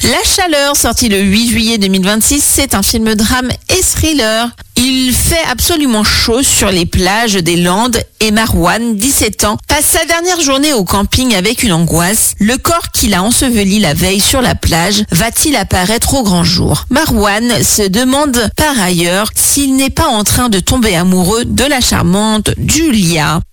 La Chaleur, sorti le 8 juillet 2026, c'est un film drame et thriller. Il fait absolument chaud sur les plages des Landes et Marwan, 17 ans, passe sa dernière journée au camping avec une angoisse. Le corps qu'il a enseveli la veille sur la plage va-t-il apparaître au grand jour? Marwan se demande par ailleurs s'il n'est pas en train de tomber amoureux de la charmante Julia.